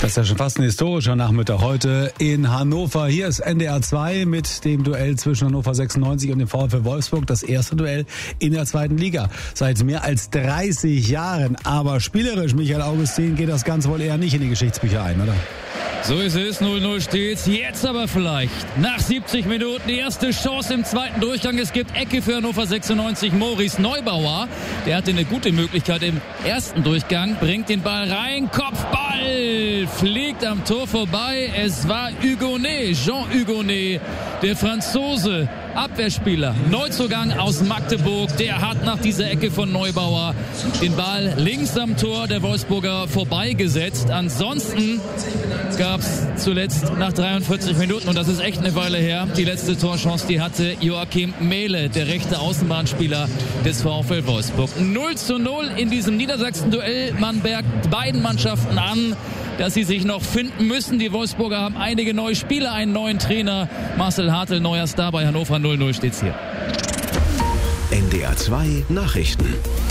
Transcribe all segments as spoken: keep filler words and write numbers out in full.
Das ist ja schon fast ein historischer Nachmittag heute in Hannover. Hier ist N D R zwei mit dem Duell zwischen Hannover sechsundneunzig und dem VfL Wolfsburg. Das erste Duell in der zweiten Liga seit mehr als dreißig Jahren. Aber spielerisch, Michael Augustin, geht das Ganze wohl eher nicht in die Geschichtsbücher ein, oder? So ist es, null null steht's. Jetzt aber vielleicht nach siebzig Minuten die erste Chance im zweiten Durchgang. Es gibt Ecke für Hannover sechsundneunzig. Maurice Neubauer, der hatte eine gute Möglichkeit im ersten Durchgang, bringt den Ball rein, Kopfball, fliegt am Tor vorbei. Es war Hugonet, Jean Hugonet, der Franzose, Abwehrspieler, Neuzugang aus Magdeburg, der hat nach dieser Ecke von Neubauer den Ball links am Tor der Wolfsburger vorbeigesetzt. Ansonsten gab es zuletzt nach dreiundvierzig Minuten, und das ist echt eine Weile her, die letzte Torchance, die hatte Joachim Mehle, der rechte Außenbahnspieler des VfL Wolfsburg. null zu null in diesem Niedersachsen-Duell. Man merkt beiden Mannschaften an, dass sie sich noch finden müssen. Die Wolfsburger haben einige neue Spieler, einen neuen Trainer. Marcel Hartl, neuer Star bei Hannover. null null steht's hier. N D R zwei Nachrichten.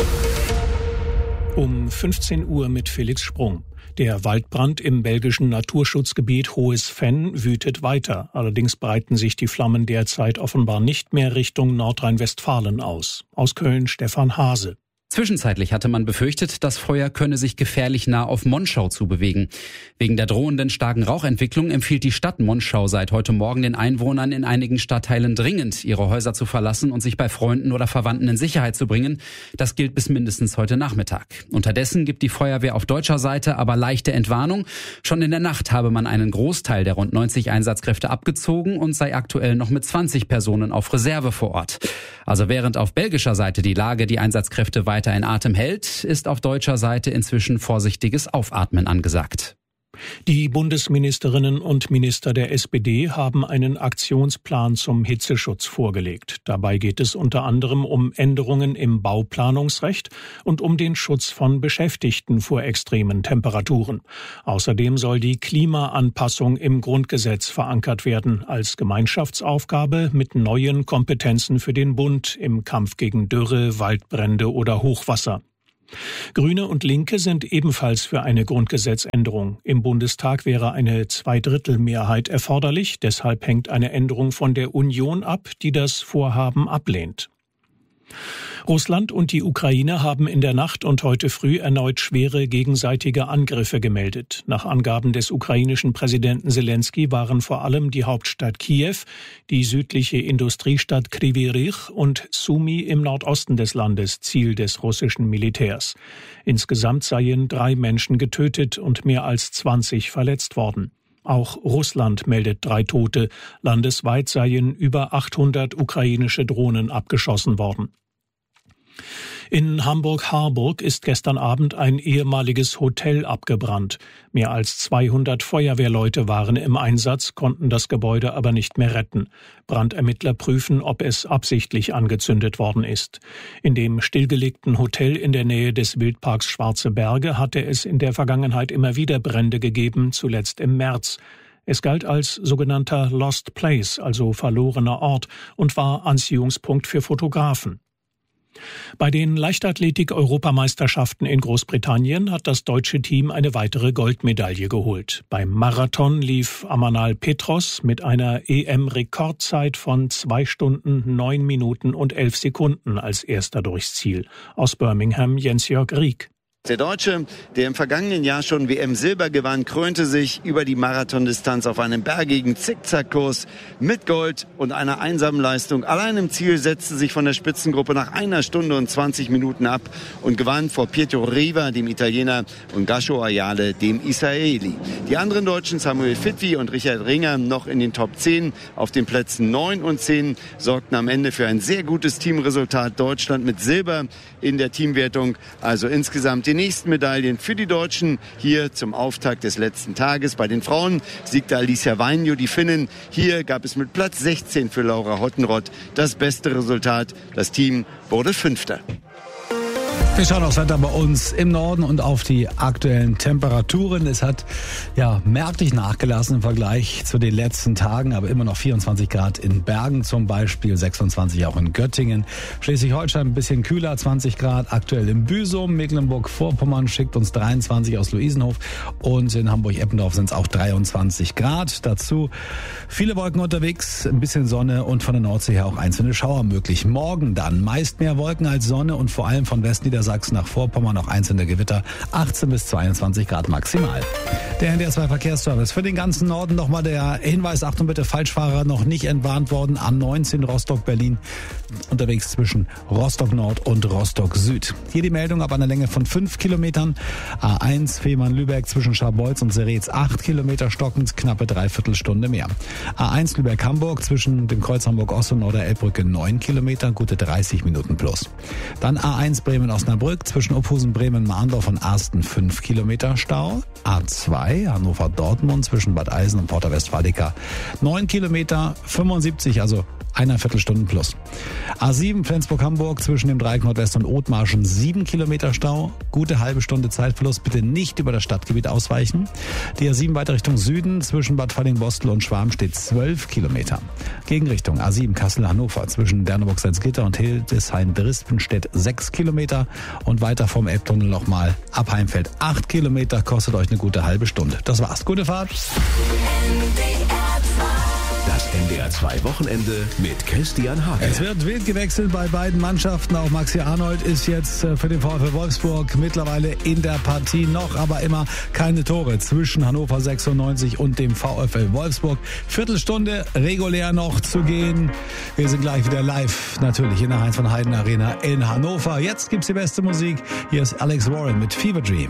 Um fünfzehn Uhr mit Felix Sprung. Der Waldbrand im belgischen Naturschutzgebiet Hohes Venn wütet weiter. Allerdings breiten sich die Flammen derzeit offenbar nicht mehr Richtung Nordrhein-Westfalen aus. Aus Köln Stefan Hase. Zwischenzeitlich hatte man befürchtet, das Feuer könne sich gefährlich nah auf Monschau zubewegen. Wegen der drohenden starken Rauchentwicklung empfiehlt die Stadt Monschau seit heute Morgen den Einwohnern in einigen Stadtteilen dringend, ihre Häuser zu verlassen und sich bei Freunden oder Verwandten in Sicherheit zu bringen. Das gilt bis mindestens heute Nachmittag. Unterdessen gibt die Feuerwehr auf deutscher Seite aber leichte Entwarnung. Schon in der Nacht habe man einen Großteil der rund neunzig Einsatzkräfte abgezogen und sei aktuell noch mit zwanzig Personen auf Reserve vor Ort. Also während auf belgischer Seite die Lage die Einsatzkräfte weiter in Atem hält, ist auf deutscher Seite inzwischen vorsichtiges Aufatmen angesagt. Die Bundesministerinnen und Minister der S P D haben einen Aktionsplan zum Hitzeschutz vorgelegt. Dabei geht es unter anderem um Änderungen im Bauplanungsrecht und um den Schutz von Beschäftigten vor extremen Temperaturen. Außerdem soll die Klimaanpassung im Grundgesetz verankert werden als Gemeinschaftsaufgabe mit neuen Kompetenzen für den Bund im Kampf gegen Dürre, Waldbrände oder Hochwasser. Grüne und Linke sind ebenfalls für eine Grundgesetzänderung. Im Bundestag wäre eine Zweidrittelmehrheit erforderlich. Deshalb hängt eine Änderung von der Union ab, die das Vorhaben ablehnt. Russland und die Ukraine haben in der Nacht und heute früh erneut schwere gegenseitige Angriffe gemeldet. Nach Angaben des ukrainischen Präsidenten Selenskyj waren vor allem die Hauptstadt Kiew, die südliche Industriestadt Kryvyi Rih und Sumy im Nordosten des Landes Ziel des russischen Militärs. Insgesamt seien drei Menschen getötet und mehr als zwanzig verletzt worden. Auch Russland meldet drei Tote. Landesweit seien über achthundert ukrainische Drohnen abgeschossen worden. In Hamburg-Harburg ist gestern Abend ein ehemaliges Hotel abgebrannt. Mehr als zweihundert Feuerwehrleute waren im Einsatz, konnten das Gebäude aber nicht mehr retten. Brandermittler prüfen, ob es absichtlich angezündet worden ist. In dem stillgelegten Hotel in der Nähe des Wildparks Schwarze Berge hatte es in der Vergangenheit immer wieder Brände gegeben, zuletzt im März. Es galt als sogenannter Lost Place, also verlorener Ort, und war Anziehungspunkt für Fotografen. Bei den Leichtathletik-Europameisterschaften in Großbritannien hat das deutsche Team eine weitere Goldmedaille geholt. Beim Marathon lief Amanal Petros mit einer E M-Rekordzeit von zwei Stunden, neun Minuten und elf Sekunden als erster durchs Ziel. Aus Birmingham Jens-Jörg Rieck. Der Deutsche, der im vergangenen Jahr schon W M-Silber gewann, krönte sich über die Marathondistanz auf einem bergigen Zickzackkurs mit Gold und einer einsamen Leistung. Allein im Ziel setzte sich von der Spitzengruppe nach einer Stunde und zwanzig Minuten ab und gewann vor Pietro Riva, dem Italiener, und Gasho Ayale, dem Israeli. Die anderen Deutschen, Samuel Fitwi und Richard Ringer, noch in den Top zehn. Auf den Plätzen neun und zehn sorgten am Ende für ein sehr gutes Teamresultat. Deutschland mit Silber in der Teamwertung. Also insgesamt die nächsten Medaillen für die Deutschen hier zum Auftakt des letzten Tages. Bei den Frauen siegte Alicia Vainio, die Finnin. Hier gab es mit Platz sechzehn für Laura Hottenrott das beste Resultat. Das Team wurde Fünfter. Wir schauen aufs Wetter bei uns im Norden und auf die aktuellen Temperaturen. Es hat ja merklich nachgelassen im Vergleich zu den letzten Tagen, aber immer noch vierundzwanzig Grad in Bergen zum Beispiel, sechsundzwanzig auch in Göttingen. Schleswig-Holstein ein bisschen kühler, zwanzig Grad aktuell in Büsum. Mecklenburg-Vorpommern schickt uns dreiundzwanzig aus Luisenhof und in Hamburg-Eppendorf sind es auch dreiundzwanzig Grad. Dazu viele Wolken unterwegs, ein bisschen Sonne und von der Nordsee her auch einzelne Schauer möglich. Morgen dann meist mehr Wolken als Sonne und vor allem von Westniedersachsen Sachsen nach Vorpommern noch einzelne Gewitter, achtzehn bis zweiundzwanzig Grad maximal. Der N D R zwei Verkehrsservice. Für den ganzen Norden nochmal der Hinweis, Achtung bitte, Falschfahrer noch nicht entwarnt worden. A neunzehn Rostock-Berlin unterwegs zwischen Rostock Nord und Rostock Süd. Hier die Meldung ab einer Länge von fünf Kilometern. A eins Fehmarn-Lübeck zwischen Scharbeutz und Seretz acht Kilometer stockend, knappe Dreiviertelstunde mehr. A eins Lübeck-Hamburg zwischen dem Kreuz Hamburg-Ost und Norderelbbrücke neun Kilometer, gute dreißig Minuten plus. Dann A eins Bremen-Osnabrück zwischen Ophausen, Bremen, Mahndorf und Arsten fünf Kilometer Stau. A zwei Hannover-Dortmund zwischen Bad Eisen und Porta Westfalica neun Kilometer, fünfundsiebzig, also einer Viertelstunde plus. A sieben Flensburg-Hamburg zwischen dem Dreieck Nordwest und Othmarschen sieben Kilometer Stau, gute halbe Stunde Zeitverlust, bitte nicht über das Stadtgebiet ausweichen. Die A sieben weiter Richtung Süden zwischen Bad Falling-Bostel und Schwarm steht zwölf Kilometer. Gegenrichtung A sieben Kassel-Hannover zwischen Derneburg-Salzgitter und Hildesheim-Drispenstedt sechs Kilometer und weiter vom Elbtunnel nochmal ab Heimfeld acht Kilometer, kostet euch eine gute halbe Stunde. Das war's. Gute Fahrt. Das N D R zwei Wochenende mit Christian Hake. Es wird wild gewechselt bei beiden Mannschaften. Auch Maxi Arnold ist jetzt für den VfL Wolfsburg mittlerweile in der Partie. Noch aber immer keine Tore zwischen Hannover sechsundneunzig und dem VfL Wolfsburg. Viertelstunde regulär noch zu gehen. Wir sind gleich wieder live, natürlich in der Heinz von Heiden Arena in Hannover. Jetzt gibt's die beste Musik. Hier ist Alex Warren mit Fever Dream.